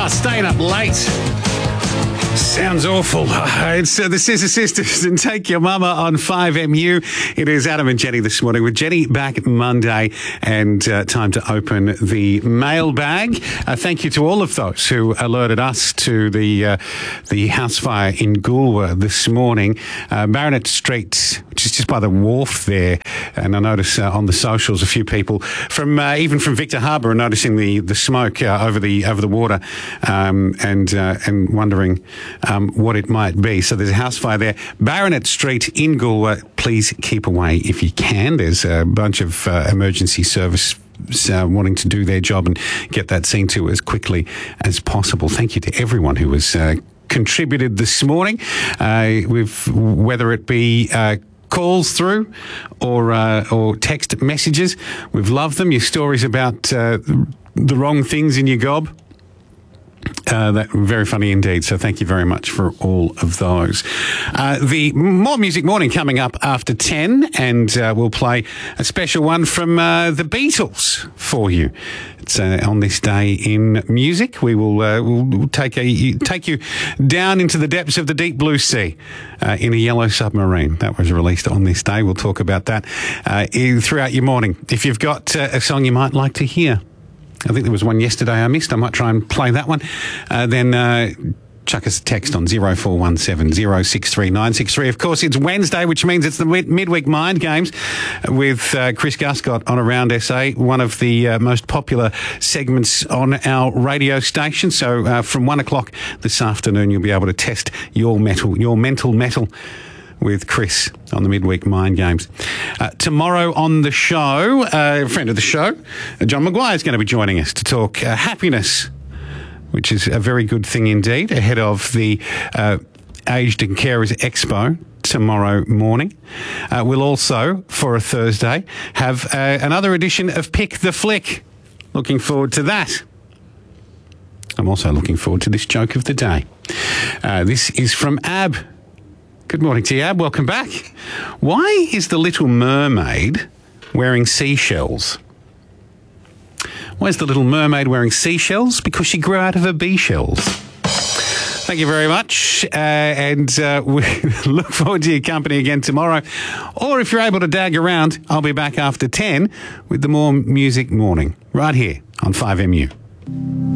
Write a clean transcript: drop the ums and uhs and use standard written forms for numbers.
Staying up late. Sounds awful. It's the Scissor Sisters and Take Your Mama on 5MU. It is Adam and Jenny this morning, with Jenny back Monday, and time to open the mailbag. Thank you to all of those who alerted us to the house fire in Goolwa this morning. Baronet Street, which is just by the wharf there, and I notice on the socials a few people from even from Victor Harbour are noticing the smoke over the water, and wondering what it might be. So there's a house fire there. Baronet Street in Goolwa, please keep away if you can. There's a bunch of emergency service wanting to do their job and get that seen to as quickly as possible. Thank you to everyone who was contributed this morning, whether it be calls through or text messages. We've loved them. Your stories about the wrong things in your gob. That very funny indeed. So thank you very much for all of those. The More Music Morning coming up after 10, and we'll play a special one from the Beatles for you. It's on this day in music. We will we'll take you down into the depths of the deep blue sea in a yellow submarine. That was released on this day. We'll talk about that throughout your morning. If you've got a song you might like to hear, I think there was one yesterday I missed. I might try and play that one. Then chuck us a text on 0417 063 963. Of course, it's Wednesday, which means it's the Midweek Mind Games with Chris Guscott on Around SA, one of the most popular segments on our radio station. So from 1 o'clock this afternoon, you'll be able to test your mental metal with Chris on the Midweek Mind Games. Tomorrow on the show, a friend of the show, John Maguire, is going to be joining us to talk happiness, which is a very good thing indeed, ahead of the Aged and Carers Expo tomorrow morning. We'll also, for a Thursday, have another edition of Pick the Flick. Looking forward to that. I'm also looking forward to this joke of the day. This is from Ab. Good morning to you, Ab. Welcome back. Why is the Little Mermaid wearing seashells? Why is the Little Mermaid wearing seashells? Because she grew out of her bee shells. Thank you very much. And we look forward to your company again tomorrow. Or if you're able to dag around, I'll be back after 10 with the More Music Morning right here on 5MU.